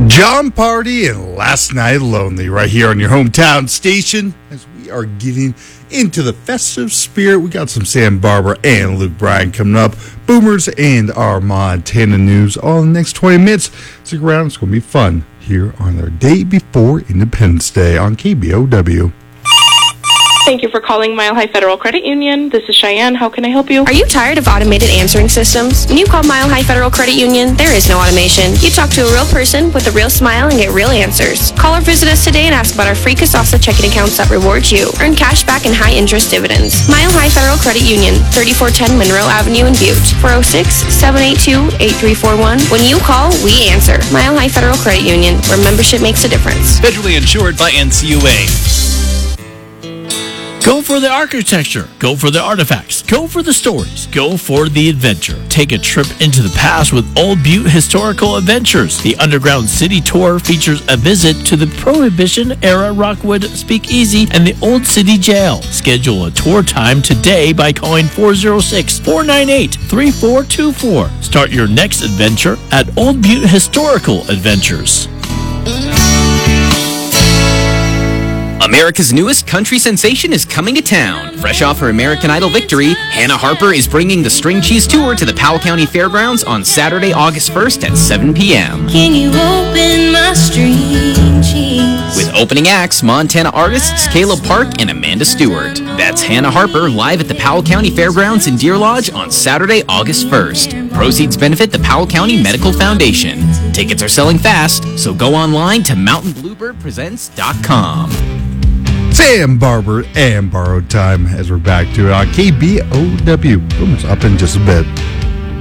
John Party and Last Night Lonely right here on your hometown station as we are getting into the festive spirit. We got some Sam Barber and Luke Bryan coming up. Boomers and our Montana news all in the next 20 minutes. Stick around. It's going to be fun here on our day before Independence Day on KBOW. Thank you for calling Mile High Federal Credit Union. This is Cheyenne. How can I help you? Are you tired of automated answering systems? When you call Mile High Federal Credit Union, there is no automation. You talk to a real person with a real smile and get real answers. Call or visit us today and ask about our free Kasasa checking accounts that reward you. Earn cash back and high interest dividends. Mile High Federal Credit Union, 3410 Monroe Avenue in Butte. 406-782-8341. When you call, we answer. Mile High Federal Credit Union, where membership makes a difference. Federally insured by NCUA. Go for the architecture. Go for the artifacts. Go for the stories. Go for the adventure. Take a trip into the past with Old Butte Historical Adventures. The Underground City Tour features a visit to the Prohibition-era Rockwood Speakeasy and the Old City Jail. Schedule a tour time today by calling 406-498-3424. Start your next adventure at Old Butte Historical Adventures. America's newest country sensation is coming to town. Fresh off her American Idol victory, Hannah Harper is bringing the String Cheese Tour to the Powell County Fairgrounds on Saturday, August 1st at 7 p.m. Can you open my string cheese? With opening acts, Montana artists Caleb Park and Amanda Stewart. That's Hannah Harper live at the Powell County Fairgrounds in Deer Lodge on Saturday, August 1st. Proceeds benefit the Powell County Medical Foundation. Tickets are selling fast, so go online to mountainbluebirdpresents.com. Sam Barber and Borrowed Time as we're back to it on KBOW. Boomers up in just a bit.